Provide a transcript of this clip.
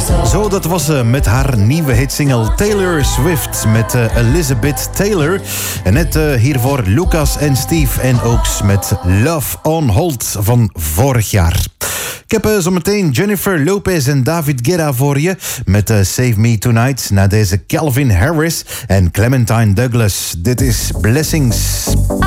Zo, dat was ze met haar nieuwe hitsingle Taylor Swift met Elizabeth Taylor. En net hiervoor Lucas en Steve en Oaks met Love on Hold van vorig jaar. Ik heb zometeen Jennifer Lopez en David Guetta voor je met Save Me Tonight na deze Calvin Harris en Clementine Douglas. Dit is Blessings.